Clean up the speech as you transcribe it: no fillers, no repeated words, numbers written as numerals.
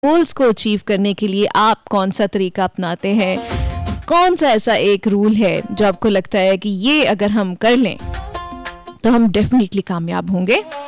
Goals को achieve करने के लिए आप कौन सा तरीका अपनाते हैं? कौन सा ऐसा एक रूल है जो आपको लगता है कि ये अगर हम कर लें तो हम डेफिनेटली कामयाब होंगे?